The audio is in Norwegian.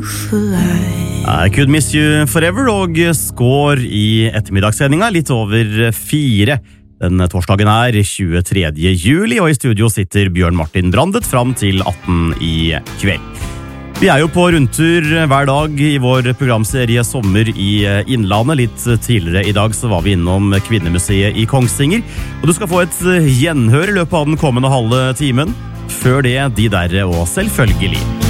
I Could Miss You Forever og Score i ettermiddagssendinga litt over 4. Den torsdagen 23. juli, og i studio sitter Bjørn Martin Brandet fram til 18 i kveld. Vi jo på rundtur hver dag i vår programserie Sommer i Innlandet. Litt tidligere i dag så var vi innom Kvinnemuseet i Kongsvinger, og du skal få et gjenhør i løpet av den kommende halve timen. Før det, de der og selvfølgelig.